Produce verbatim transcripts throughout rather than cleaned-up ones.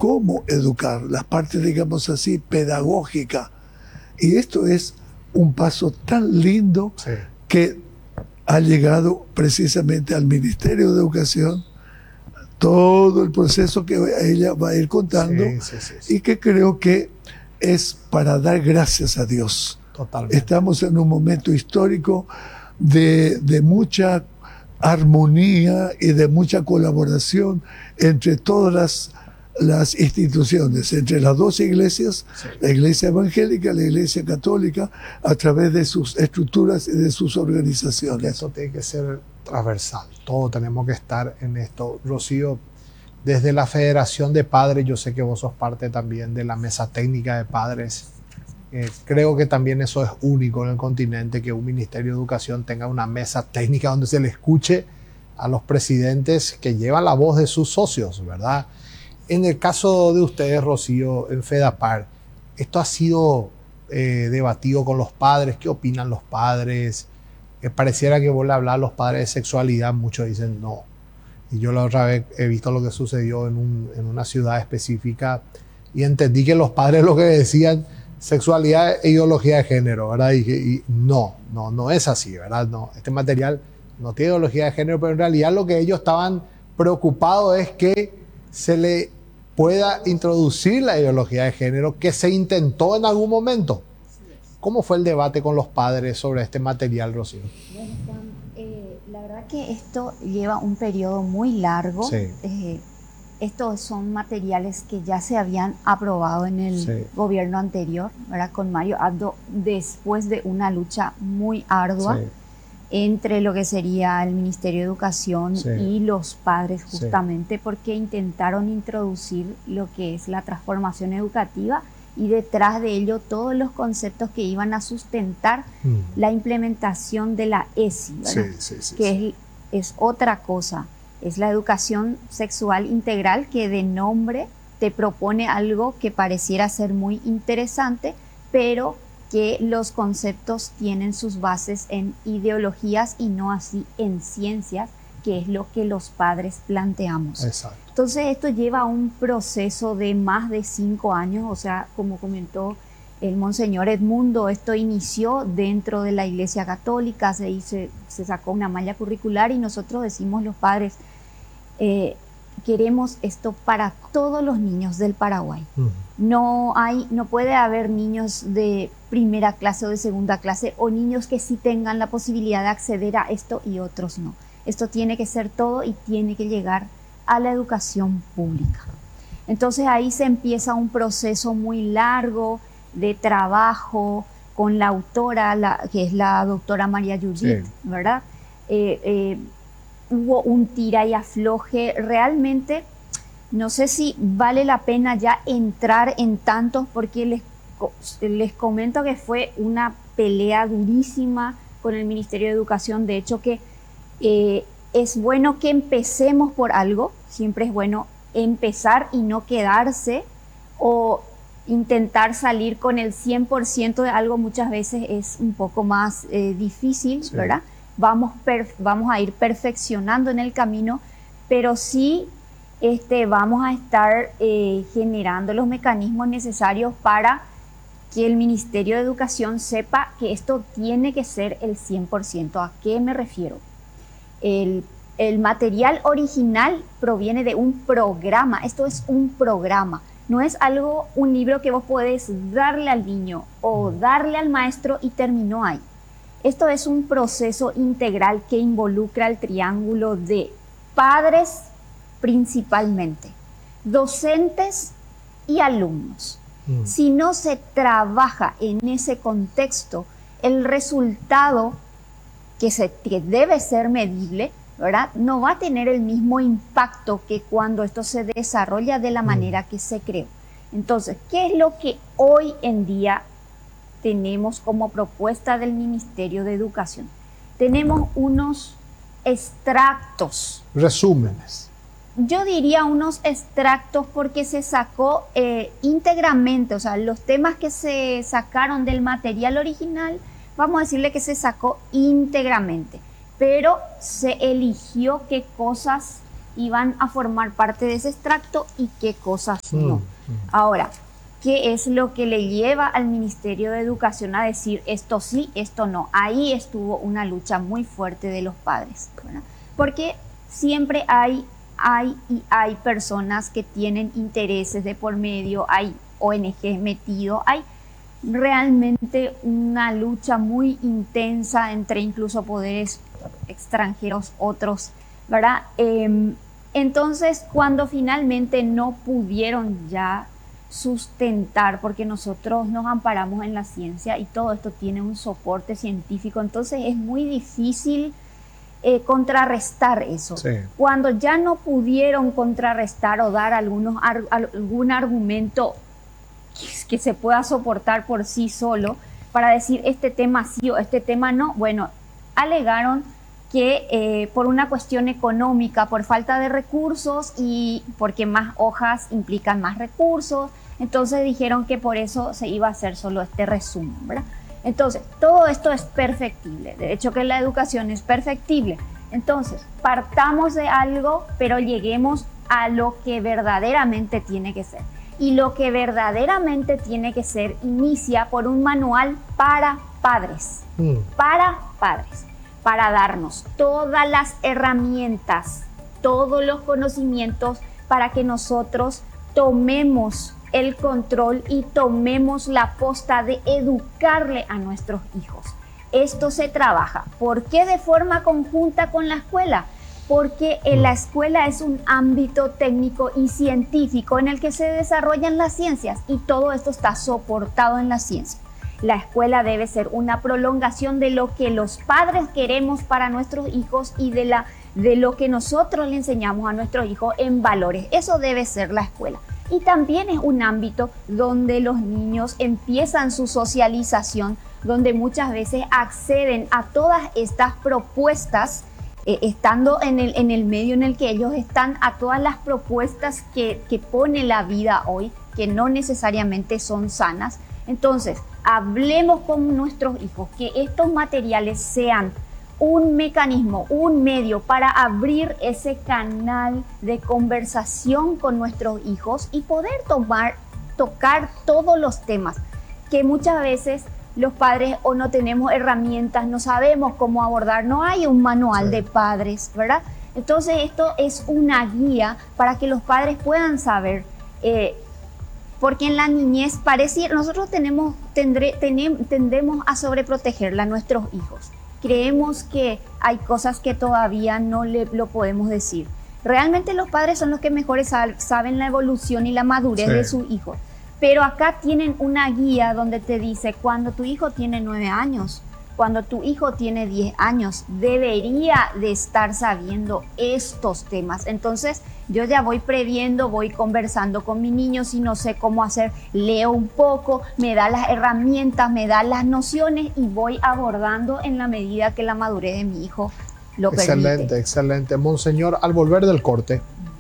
cómo educar, la parte, digamos así, pedagógica. Y esto es un paso tan lindo Sí. que ha llegado precisamente al Ministerio de Educación, todo el proceso que ella va a ir contando, Sí, sí, sí, sí. y que creo que es para dar gracias a Dios. Totalmente. Estamos en un momento histórico de, de mucha armonía y de mucha colaboración entre todas las, las instituciones, entre las dos iglesias, Sí. la iglesia evangélica y la iglesia católica, a través de sus estructuras y de sus organizaciones. Esto tiene que ser transversal. Todos tenemos que estar en esto. Rocío, desde la Federación de Padres, yo sé que vos sos parte también de la mesa técnica de padres. Eh, creo que también eso es único en el continente, que un Ministerio de Educación tenga una mesa técnica donde se le escuche a los presidentes que llevan la voz de sus socios, ¿verdad? En el caso de ustedes, Rocío, en FEDAPAR, ¿esto ha sido eh, debatido con los padres? ¿Qué opinan los padres? Eh, pareciera que vos le hablar a los padres de sexualidad, muchos dicen no. Y yo la otra vez he visto lo que sucedió en, un, en una ciudad específica y entendí que los padres lo que decían, sexualidad e ideología de género, ¿verdad? Y, y no, no, no es así, ¿verdad? No, este material no tiene ideología de género, pero en realidad lo que ellos estaban preocupados es que se le pueda introducir la ideología de género que se intentó en algún momento. ¿Cómo fue el debate con los padres sobre este material, Rocío? Bueno, Juan, eh, la verdad que esto lleva un periodo muy largo. Sí. Eh, estos son materiales que ya se habían aprobado en el Sí. gobierno anterior, ¿verdad? Con Mario Abdo, después de una lucha muy ardua Sí. entre lo que sería el Ministerio de Educación Sí. y los padres, Sí. justamente porque intentaron introducir lo que es la transformación educativa y detrás de ello todos los conceptos que iban a sustentar Mm. la implementación de la E S I, ¿verdad? Sí, sí, sí, que sí. Es, es otra cosa, es la educación sexual integral, que de nombre te propone algo que pareciera ser muy interesante, pero que los conceptos tienen sus bases en ideologías y no así en ciencias, que es lo que los padres planteamos. Exacto. Entonces esto lleva un proceso de más de cinco años, o sea, como comentó el Monseñor Edmundo, esto inició dentro de la Iglesia Católica, se, hizo, se sacó una malla curricular y nosotros decimos los padres, eh, queremos esto para todos los niños del Paraguay. Mm. No hay, no puede haber niños de primera clase o de segunda clase o niños que sí tengan la posibilidad de acceder a esto y otros no. Esto tiene que ser todo y tiene que llegar a la educación pública. Entonces ahí se empieza un proceso muy largo de trabajo con la autora, la, que es la doctora María Judith, Sí. ¿verdad? Eh, eh, hubo un tira y afloje, realmente no sé si vale la pena ya entrar en tantos, porque les, les comento que fue una pelea durísima con el Ministerio de Educación. De hecho que eh, es bueno que empecemos por algo, siempre es bueno empezar y no quedarse o intentar salir con el cien por ciento de algo muchas veces es un poco más eh, difícil, Sí. ¿verdad? Vamos, per, vamos a ir perfeccionando en el camino, pero sí este, vamos a estar eh, generando los mecanismos necesarios para que el Ministerio de Educación sepa que esto tiene que ser el cien por ciento. ¿A qué me refiero? El, el material original proviene de un programa, esto es un programa. No es algo, un libro que vos podés darle al niño o darle al maestro y terminó ahí. Esto es un proceso integral que involucra el triángulo de padres principalmente, docentes y alumnos. Mm. Si no se trabaja en ese contexto, el resultado que, se, que debe ser medible, ¿verdad?, no va a tener el mismo impacto que cuando esto se desarrolla de la manera que se creó. Entonces, ¿qué es lo que hoy en día tenemos como propuesta del Ministerio de Educación? Tenemos unos extractos. Resúmenes. Yo diría unos extractos porque se sacó eh, íntegramente, o sea, los temas que se sacaron del material original, vamos a decirle que se sacó íntegramente. Pero se eligió qué cosas iban a formar parte de ese extracto y qué cosas Mm, no. mm. Ahora, ¿qué es lo que le lleva al Ministerio de Educación a decir esto sí, esto no? Ahí estuvo una lucha muy fuerte de los padres, ¿verdad? Porque siempre hay, hay y hay personas que tienen intereses de por medio, hay O N Ges metidos, hay realmente una lucha muy intensa entre incluso poderes extranjeros, otros, ¿verdad? Eh, entonces, cuando finalmente no pudieron ya sustentar, porque nosotros nos amparamos en la ciencia y todo esto tiene un soporte científico, entonces es muy difícil eh, contrarrestar eso. Sí. Cuando ya no pudieron contrarrestar o dar algunos, ar, algún argumento que, que se pueda soportar por sí solo para decir este tema sí o este tema no, bueno, alegaron que eh, por una cuestión económica, por falta de recursos y porque más hojas implican más recursos, entonces dijeron que por eso se iba a hacer solo este resumen, ¿verdad? Entonces, todo esto es perfectible, de hecho que la educación es perfectible. Entonces, partamos de algo, pero lleguemos a lo que verdaderamente tiene que ser. Y lo que verdaderamente tiene que ser inicia por un manual para padres, Mm. para padres. Para darnos todas las herramientas, todos los conocimientos para que nosotros tomemos el control y tomemos la posta de educarle a nuestros hijos. Esto se trabaja. ¿Por qué de forma conjunta con la escuela? Porque en la escuela es un ámbito técnico y científico en el que se desarrollan las ciencias y todo esto está soportado en la ciencia. La escuela debe ser una prolongación de lo que los padres queremos para nuestros hijos y de, la, de lo que nosotros le enseñamos a nuestros hijos en valores. Eso debe ser la escuela. Y también es un ámbito donde los niños empiezan su socialización, donde muchas veces acceden a todas estas propuestas, eh, estando en el, en el medio en el que ellos están, a todas las propuestas que, que pone la vida hoy, que no necesariamente son sanas. Entonces, hablemos con nuestros hijos, que estos materiales sean un mecanismo, un medio para abrir ese canal de conversación con nuestros hijos y poder tomar, tocar todos los temas que muchas veces los padres o no tenemos herramientas, no sabemos cómo abordar, no hay un manual Sí. de padres, ¿verdad? Entonces esto es una guía para que los padres puedan saber, eh, porque en la niñez parece, nosotros tenemos, tendré, tenem, tendemos a sobreprotegerla a nuestros hijos. Creemos que hay cosas que todavía no le lo podemos decir. Realmente los padres son los que mejor saben la evolución y la madurez Sí. de su hijo. Pero acá tienen una guía donde te dice, cuando tu hijo tiene nueve años, cuando tu hijo tiene diez años, debería de estar sabiendo estos temas. Entonces, yo ya voy previendo, voy conversando con mi niño, si no sé cómo hacer, leo un poco, me da las herramientas, me da las nociones y voy abordando en la medida que la madurez de mi hijo lo permite. Excelente, excelente. Monseñor, al volver del corte,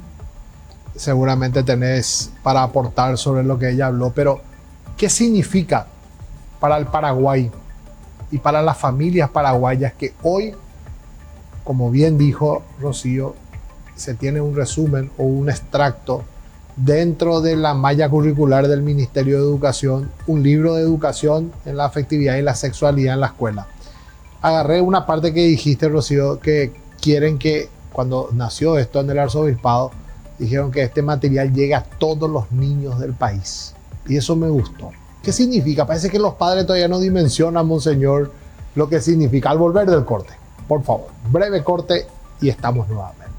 seguramente tenés para aportar sobre lo que ella habló, pero ¿qué significa para el Paraguay y para las familias paraguayas que hoy, como bien dijo Rocío, se tiene un resumen o un extracto dentro de la malla curricular del Ministerio de Educación, un libro de educación en la afectividad y la sexualidad en la escuela? Agarré una parte que dijiste, Rocío, que quieren que cuando nació esto en el arzobispado, dijeron que este material llegue a todos los niños del país. Y eso me gustó. ¿Qué significa? Parece que los padres todavía no dimensionan, Monseñor, lo que significa. Al volver del corte, por favor, breve corte y estamos nuevamente.